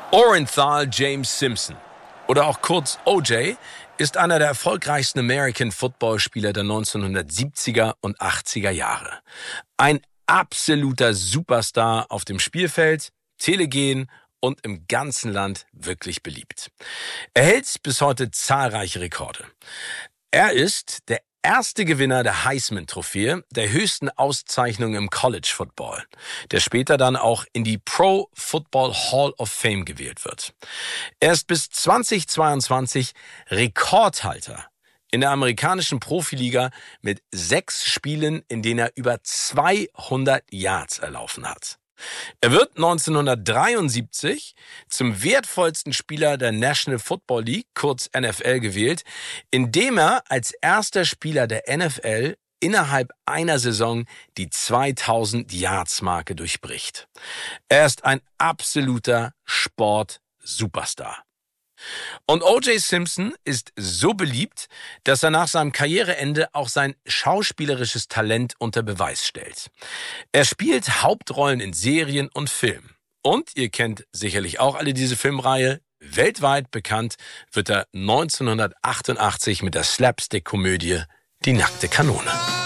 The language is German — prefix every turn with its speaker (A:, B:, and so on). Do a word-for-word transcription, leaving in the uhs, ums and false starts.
A: Orenthal James Simpson, oder auch kurz O J, ist einer der erfolgreichsten American Football-Spieler der neunzehnhundertsiebziger und achtziger Jahre. Ein absoluter Superstar auf dem Spielfeld, telegen und im ganzen Land wirklich beliebt. Er hält bis heute zahlreiche Rekorde. Er ist der erste Gewinner der Heisman-Trophäe, der höchsten Auszeichnung im College Football, der später dann auch in die Pro Football Hall of Fame gewählt wird. Er ist bis zweitausendzweiundzwanzig Rekordhalter in der amerikanischen Profiliga mit sechs Spielen, in denen er über zweihundert Yards erlaufen hat. Er wird neunzehnhundertdreiundsiebzig zum wertvollsten Spieler der National Football League, kurz N F L, gewählt, indem er als erster Spieler der N F L innerhalb einer Saison die zweitausend-Yards-Marke durchbricht. Er ist ein absoluter Sport-Superstar. Und O J Simpson ist so beliebt, dass er nach seinem Karriereende auch sein schauspielerisches Talent unter Beweis stellt. Er spielt Hauptrollen in Serien und Filmen. Und ihr kennt sicherlich auch alle diese Filmreihe. Weltweit bekannt wird er neunzehnhundertachtundachtzig mit der Slapstick-Komödie Die nackte Kanone.